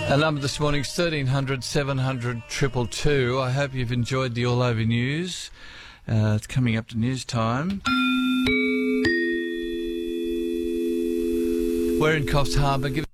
Our number this morning is 1300 700 222. I hope you've enjoyed the All Over News. It's coming up to news time. We're in Coffs Harbour.